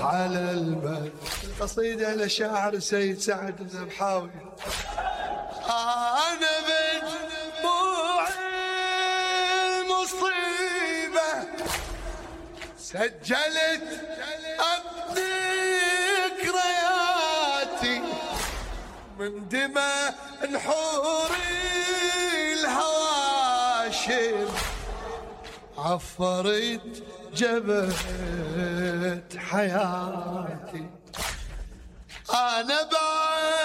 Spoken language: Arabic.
على المال. قصيدة لشاعر سيد سعد الذبحاوي. أنا بدموع المصيبة سجلت ذكرياتي، من دماء نحور الهواشم عفرت جبهة حياتي. أنا بعد